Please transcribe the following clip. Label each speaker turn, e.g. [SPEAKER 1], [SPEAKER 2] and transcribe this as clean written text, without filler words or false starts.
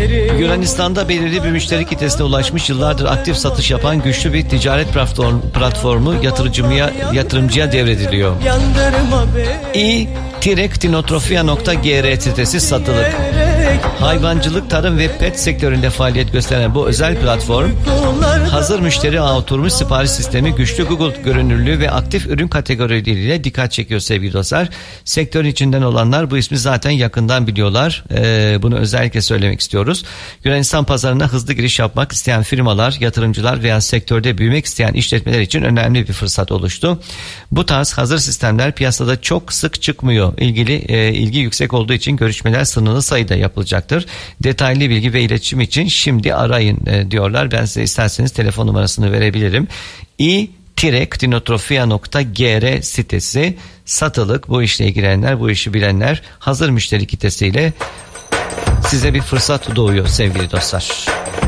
[SPEAKER 1] Yunanistan'da belirli bir müşteri kitlesine ulaşmış, yıllardır aktif satış yapan güçlü bir ticaret platformu yatırımcıya devrediliyor. i-ktinotrofia.gr sitesi satılık. Hayvancılık, tarım ve pet sektöründe faaliyet gösteren bu özel platform, hazır müşteri ağı oturmuş sipariş sistemi, güçlü Google görünürlüğü ve aktif ürün kategorileriyle dikkat çekiyor sevgili dostlar. Sektörün içinden olanlar bu ismi zaten yakından biliyorlar. Bunu özellikle söylemek istiyoruz. Yunanistan pazarına hızlı giriş yapmak isteyen firmalar, yatırımcılar veya sektörde büyümek isteyen işletmeler için önemli bir fırsat oluştu. Bu tarz hazır sistemler piyasada çok sık çıkmıyor. İlgi yüksek olduğu için görüşmeler sınırlı sayıda yapılacaktır. Detaylı bilgi ve iletişim için şimdi arayın diyorlar. Ben size isterseniz telefon numarasını verebilirim. i-ktinotrofia.gr sitesi satılık. Bu işle ilgilenenler, bu işi bilenler, hazır müşteri kitlesiyle size bir fırsat doğuyor sevgili dostlar.